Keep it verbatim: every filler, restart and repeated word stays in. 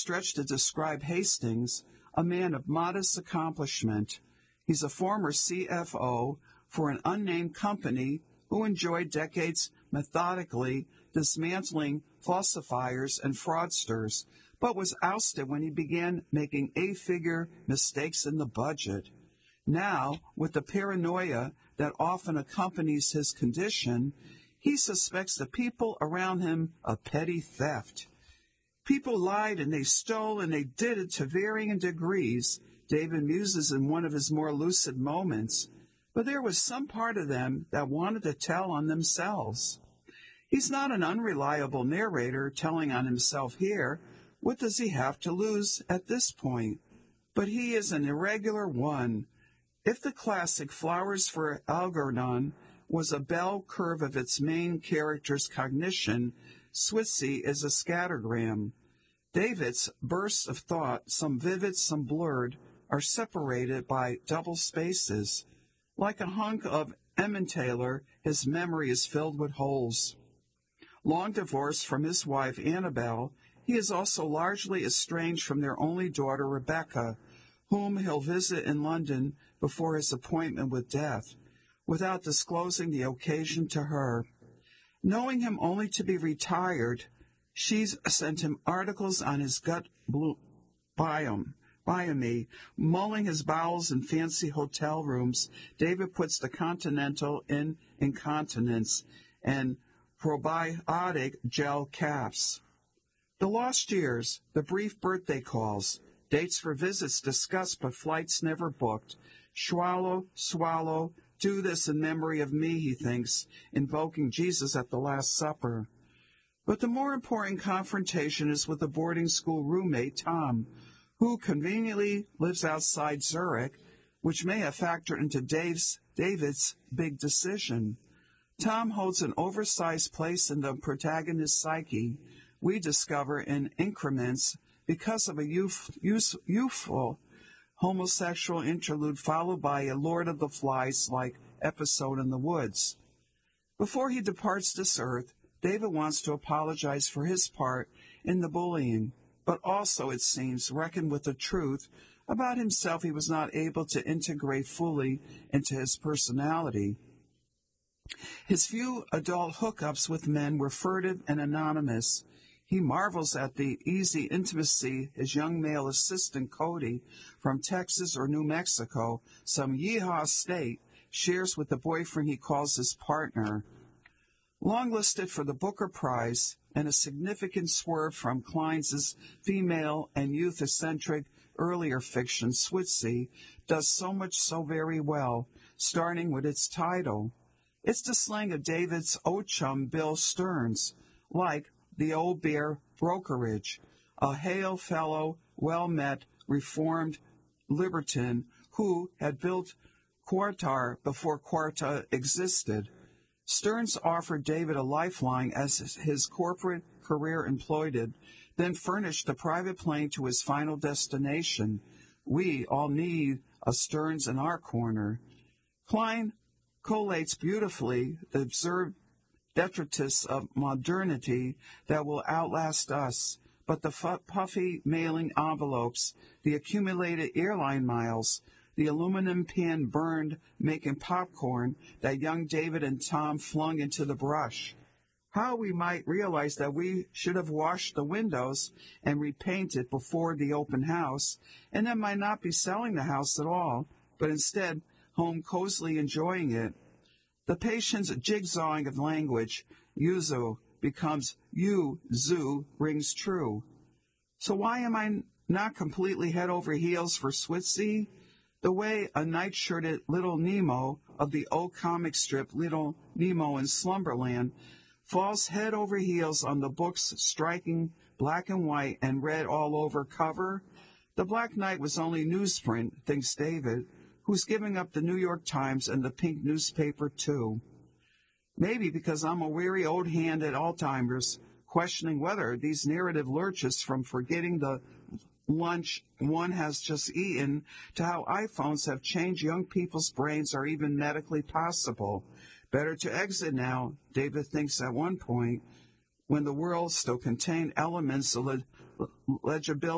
stretch to describe Hastings, a man of modest accomplishment. He's a former C F O for an unnamed company who enjoyed decades methodically dismantling falsifiers and fraudsters, but was ousted when he began making eight-figure mistakes in the budget. Now, with the paranoia that often accompanies his condition, he suspects the people around him of petty theft. People lied and they stole and they did it to varying degrees, David muses in one of his more lucid moments. But there was some part of them that wanted to tell on themselves. He's not an unreliable narrator telling on himself here. What does he have to lose at this point? But he is an irregular one. If the classic Flowers for Algernon was a bell curve of its main character's cognition, Switzy is a scattergram. David's bursts of thought, some vivid, some blurred, are separated by double spaces. Like a hunk of Emmentaler, his memory is filled with holes. Long divorced from his wife, Annabel, he is also largely estranged from their only daughter, Rebecca, whom he'll visit in London before his appointment with death, without disclosing the occasion to her. Knowing him only to be retired, she's sent him articles on his gut biome, biome. Mulling his bowels in fancy hotel rooms, David puts the Continental in incontinence and probiotic gel caps. The lost years, the brief birthday calls, dates for visits discussed but flights never booked. Swallow, swallow, do this in memory of me, he thinks, invoking Jesus at the Last Supper. But the more important confrontation is with the boarding school roommate, Tom, who conveniently lives outside Zurich, which may have factored into Dave's, David's big decision. Tom holds an oversized place in the protagonist's psyche, we discover in increments, because of a youth, youth, youthful homosexual interlude followed by a Lord of the Flies-like episode in the woods. Before he departs this earth, David wants to apologize for his part in the bullying, but also, it seems, reckon with the truth about himself he was not able to integrate fully into his personality. His few adult hookups with men were furtive and anonymous. He marvels at the easy intimacy his young male assistant, Cody, from Texas or New Mexico, some yeehaw state, shares with the boyfriend he calls his partner. Long-listed for the Booker Prize, and a significant swerve from Klein's female and youth-eccentric earlier fiction, Switzy, does so much so very well, starting with its title. It's the slang of David's old chum, Bill Stearns, like the Old Bear Brokerage, a hail fellow, well-met, reformed libertine who had built Quartar before Quarta existed. Stearns offered David a lifeline as his corporate career imploded, then furnished a private plane to his final destination. We all need a Stearns in our corner. Klein collates beautifully the absurd detritus of modernity that will outlast us, but the f- puffy mailing envelopes, the accumulated airline miles, the aluminum pan burned making popcorn that young David and Tom flung into the brush. How we might realize that we should have washed the windows and repainted before the open house, and then might not be selling the house at all, but instead home cozily enjoying it. The patient's jigsawing of language, yuzu, becomes you, zoo, rings true. So why am I not completely head over heels for Switzy? The way a night-shirted Little Nemo of the old comic strip Little Nemo in Slumberland falls head over heels on the book's striking black and white and red all over cover. The Black Knight was only newsprint, thinks David, who's giving up the New York Times and the pink newspaper too. Maybe because I'm a weary old hand at Alzheimer's, questioning whether these narrative lurches from forgetting the lunch one has just eaten to how iPhones have changed young people's brains are even medically possible. Better to exit now, David thinks at one point, when the world still contained elements of leg- legibility.